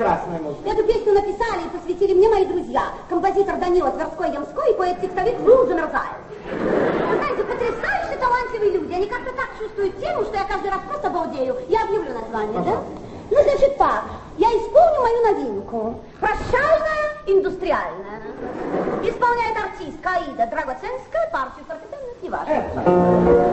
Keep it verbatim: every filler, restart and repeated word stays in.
прекрасная музыка. Эту песню написали и посвятили мне мои друзья. Композитор Данила Тверской-Ямской и поэт-текстовик Рул Замерзаев. Вы знаете, потрясающе талантливые люди. Они как-то так чувствуют тему, что я каждый раз просто балдею. Я объявлю название, ага. да? Ну, значит так, я исполню мою новинку. Прощальная, индустриальная. Исполняет артистка Аида Драгоценская, партию фортепиано, неважно.